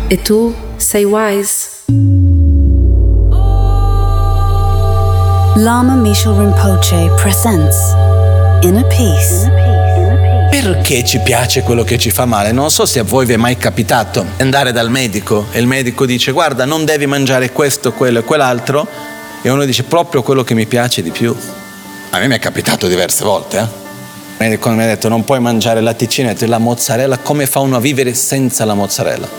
E tu sei wise. Lama Mishal Rinpoche presents Inner Peace. Perché ci piace quello che ci fa male? Non so se a voi vi è mai capitato andare dal medico e il medico dice: guarda, non devi mangiare questo, quello e quell'altro, e uno dice: proprio quello che mi piace di più. A me mi è capitato diverse volte. Il medico mi ha detto: non puoi mangiare latticini e la mozzarella. Come fa uno a vivere senza la mozzarella?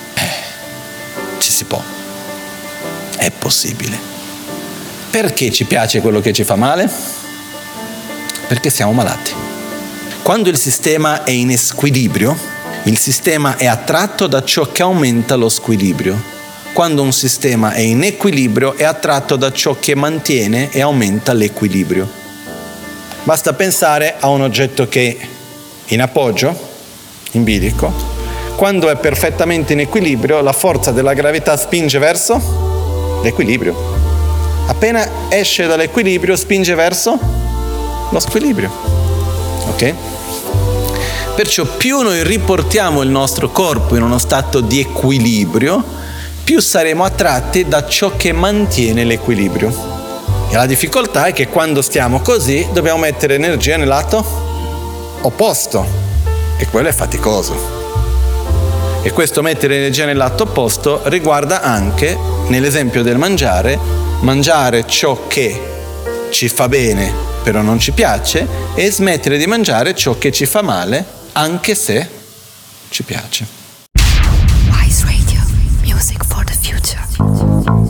Ci si può, è possibile. Perché ci piace quello che ci fa male? Perché siamo malati. Quando il sistema è in squilibrio, il sistema è attratto da ciò che aumenta lo squilibrio. Quando un sistema è in equilibrio, è attratto da ciò che mantiene e aumenta l'equilibrio. Basta pensare a un oggetto che è in appoggio, in bilico. Quando è perfettamente in equilibrio, la forza della gravità spinge verso l'equilibrio. Appena esce dall'equilibrio, spinge verso lo squilibrio. Ok? Perciò più noi riportiamo il nostro corpo in uno stato di equilibrio, più saremo attratti da ciò che mantiene l'equilibrio. E la difficoltà è che quando stiamo così dobbiamo mettere energia nel lato opposto, e quello è faticoso. E questo mettere energia nel lato opposto riguarda anche, nell'esempio del mangiare ciò che ci fa bene però non ci piace, e smettere di mangiare ciò che ci fa male anche se ci piace.